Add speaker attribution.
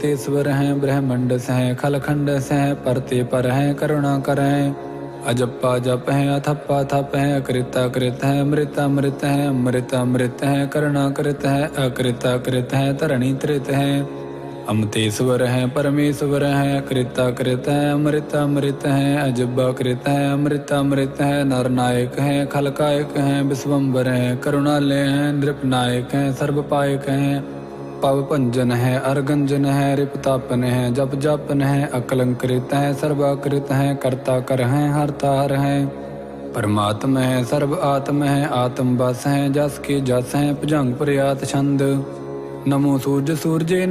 Speaker 1: तेश्वर हैं, ब्रह्मंडस हैं, खलखंडस हैं, परते पर हैं, करुणा करें। अजप्पा जप हैं, अथप्पा थप हैं, अकृता कृत हैं, अमृता अमृत हैं, अमृता अमृत हैं, करुणा कृत हैं, अकृता कृत हैं, तरणी त्रित हैं। अमतेश्वर हैं, परमेश्वर हैं, कृता कृत हैं, अमृत अमृत हैं, अजब्बा कृत हैं, अमृत अमृत हैं, नरनायक हैं, खलकायक हैं, विश्वम्बर हैं, करुणालय हैं, नृपनायक हैं, सर्वपायक हैं, पवपंजन है, अर्गंजन है, रिपतापन है, जप जापन है, अकलंकृत हैं, सर्वाकृत हैं, कर्ता कर हैं, हरता हर हैं, परमात्म है, सर्व आत्म है, आत्म बस हैं, जस के जस हैं, भुजंग प्रयात छंद। नमो सूर्य सूर्य